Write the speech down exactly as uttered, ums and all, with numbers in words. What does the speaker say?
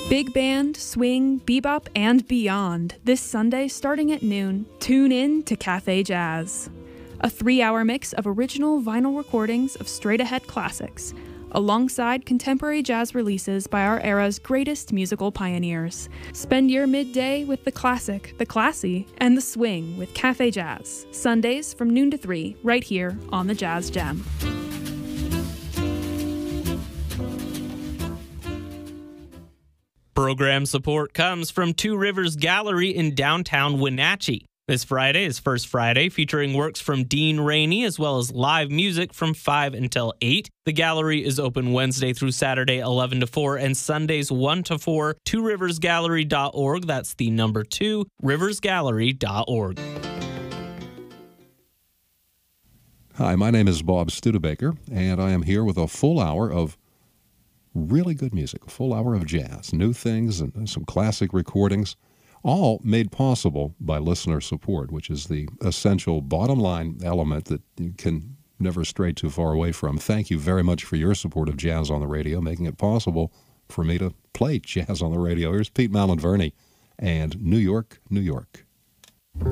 Big band, swing, bebop, and beyond. This Sunday starting at noon, tune in to Cafe Jazz. A three-hour mix of original vinyl recordings of straight-ahead classics, alongside contemporary jazz releases by our era's greatest musical pioneers. Spend your midday with the classic, the classy, and the swing with Cafe Jazz, Sundays from noon to three, right here on the Jazz Gem. Program support comes from Two Rivers Gallery in downtown Wenatchee. This Friday is First Friday, featuring works from Dean Rainey as well as live music from five until eight. The gallery is open Wednesday through Saturday, eleven to four, and Sundays, one to four. two rivers gallery dot org. That's the number two, rivers gallery dot org. Hi, my name is Bob Studebaker, and I am here with a full hour of really good music, a full hour of jazz, new things, and some classic recordings, all made possible by listener support, which is the essential bottom line element that you can never stray too far away from. Thank you very much for your support of Jazz on the Radio, making it possible for me to play Jazz on the Radio. Here's Pete Malin-Verney and New York, New York.